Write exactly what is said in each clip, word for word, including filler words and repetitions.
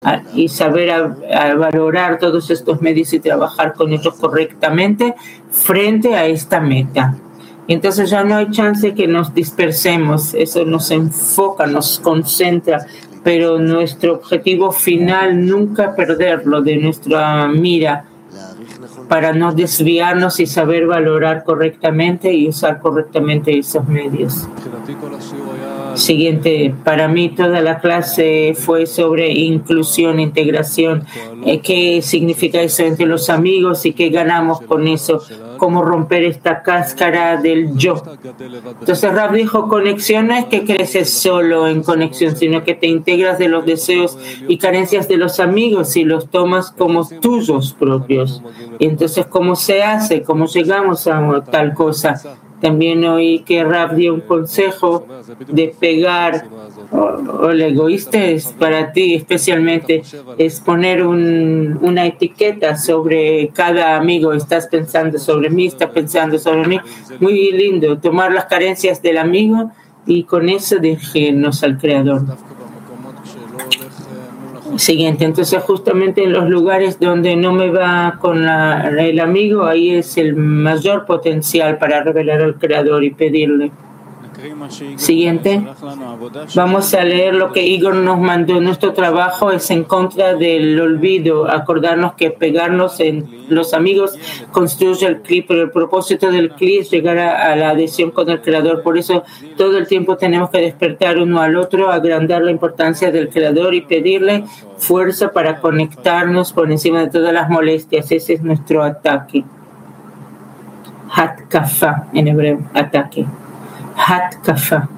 a, y saber a, a valorar todos estos medios y trabajar con ellos correctamente frente a esta meta. Entonces ya no hay chance que nos dispersemos, eso nos enfoca, nos concentra, pero nuestro objetivo final nunca perderlo de nuestra mira para no desviarnos y saber valorar correctamente y usar correctamente esos medios. Siguiente, para mí toda la clase fue sobre inclusión, integración, eh, qué significa eso entre los amigos y qué ganamos con eso, cómo romper esta cáscara del yo. Entonces Rab dijo, conexión no es que creces solo en conexión, sino que te integras de los deseos y carencias de los amigos y los tomas como tuyos propios. Y entonces, ¿cómo se hace? ¿Cómo llegamos a tal cosa? También oí que Rab dio un consejo de pegar, o, o el egoísta es para ti especialmente, es poner un, una etiqueta sobre cada amigo. Estás pensando sobre mí, estás pensando sobre mí. Muy lindo, tomar las carencias del amigo y con eso dirigirnos al Creador. Siguiente, entonces justamente en los lugares donde no me va con la, el amigo, ahí es el mayor potencial para revelar al Creador y pedirle. Siguiente, vamos a leer lo que Igor nos mandó. Nuestro trabajo es en contra del olvido, acordarnos que pegarnos en los amigos construye el Kli, pero el propósito del Kli es llegar a, a la adhesión con el Creador. Por eso todo el tiempo tenemos que despertar uno al otro, agrandar la importancia del Creador y pedirle fuerza para conectarnos por encima de todas las molestias. Ese es nuestro ataque. Hatkafa en hebreo, ataque. התקפה.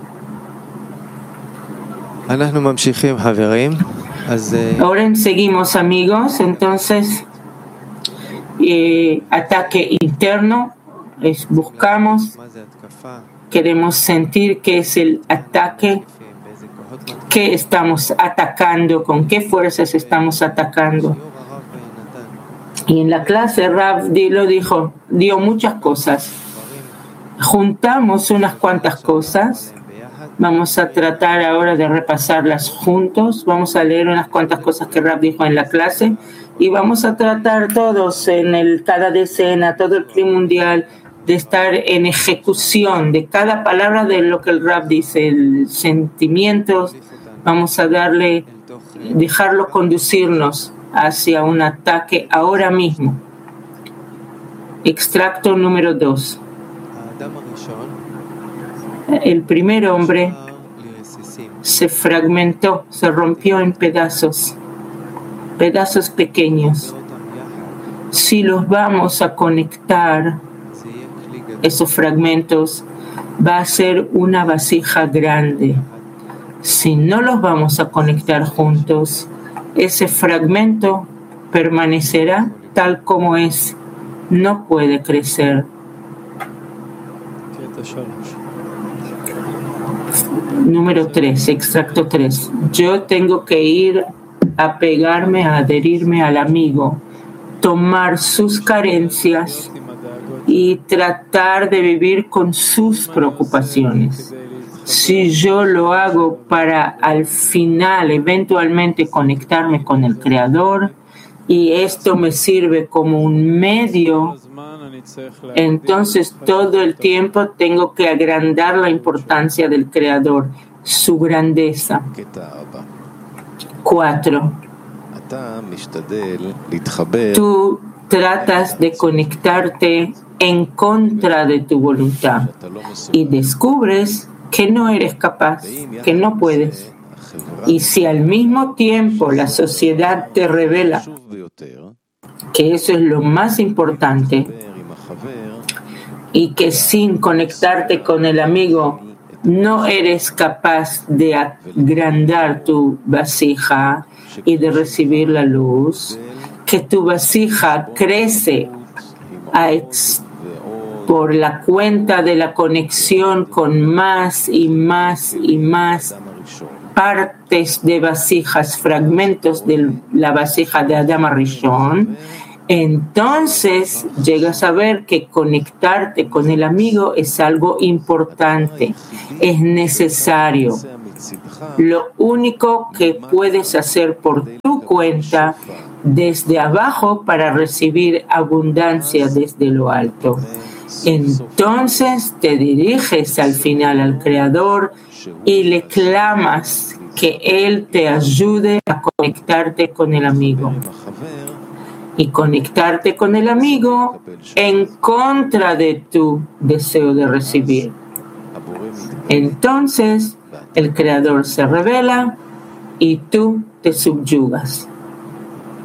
Ahora seguimos, amigos. Entonces, eh, ataque interno es buscamos, queremos sentir qué es el ataque, qué estamos atacando, con qué fuerzas estamos atacando. Y en la clase Rav lo dijo, dio muchas cosas. Juntamos unas cuantas cosas, vamos a tratar ahora de repasarlas juntos, vamos a leer unas cuantas cosas que Rab dijo en la clase y vamos a tratar todos en el cada decena, todo el clima mundial, de estar en ejecución de cada palabra de lo que el Rab dice, el sentimientos, vamos a darle, dejarlo conducirnos hacia un ataque ahora mismo. Extracto número dos. El primer hombre se fragmentó, se rompió en pedazos, pedazos pequeños. Si los vamos a conectar, esos fragmentos, va a ser una vasija grande. Si no los vamos a conectar juntos, ese fragmento permanecerá tal como es, no puede crecer. Número tres, extracto tres. Yo tengo que ir a pegarme, a adherirme al amigo, tomar sus carencias y tratar de vivir con sus preocupaciones. Si yo lo hago para al final eventualmente conectarme con el Creador y esto me sirve como un medio, entonces todo el tiempo tengo que agrandar la importancia del Creador, su grandeza. Cuatro. Tú tratas de conectarte en contra de tu voluntad y descubres que no eres capaz, que no puedes. Y si al mismo tiempo la sociedad te revela que eso es lo más importante y que sin conectarte con el amigo no eres capaz de agrandar tu vasija y de recibir la luz, que tu vasija crece a ex- por la cuenta de la conexión con más y más y más partes de vasijas, fragmentos de la vasija de Adam Rishon, entonces llegas a ver que conectarte con el amigo es algo importante, es necesario. lo único que puedes hacer por tu cuenta desde abajo para recibir abundancia desde lo alto. Entonces te diriges al final al Creador y le clamas que Él te ayude a conectarte con el amigo. Y conectarte con el amigo en contra de tu deseo de recibir. Entonces el Creador se revela y tú te subyugas.